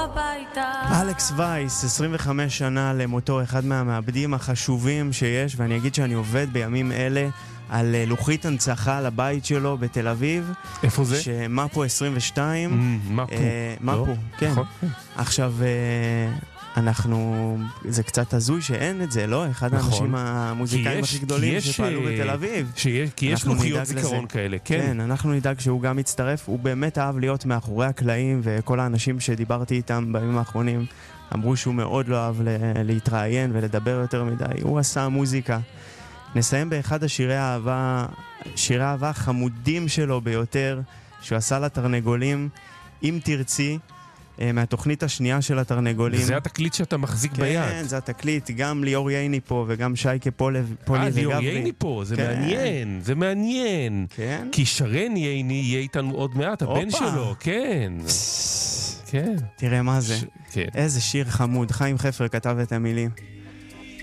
אלכס וייס, 25 שנה למותו, אחד מהמעבדים החשובים שיש, ואני אגיד שאני עובד בימים אלה על לוחית הנצחה לבית שלו בתל אביב. איפה זה? שמאפו 22. מאפו, כן. עכשיו, זה קצת הזוי שאין את זה, לא? אחד האנשים המוזיקאים הכי גדולים שפעלו בתל אביב. כי יש לוחיות זיכרון כאלה, כן. כן, אנחנו נדאג שהוא גם יצטרף. הוא באמת אהב להיות מאחורי הקלעים, וכל האנשים שדיברתי איתם בימים האחרונים אמרו שהוא מאוד לא אהב להתראיין ולדבר יותר מדי. הוא עשה מוזיקה. נסיים באחד שירי האהבה החמודים שלו ביותר, שהוא עשה לתרנגולים, אם תרצי, מהתוכנית השנייה של התרנגולים. וזה התקליט שאתה מחזיק ביד. כן, זה התקליט. גם ליאור ייני פה, וגם שייקה פולי וגברי. ליאור ייני פה, זה מעניין, זה מעניין. כן? כי שרן ייני יהיה איתנו עוד מעט, הבן שלו, כן. כן. תראה מה זה. איזה שיר חמוד. חיים חפר כתב את המילים.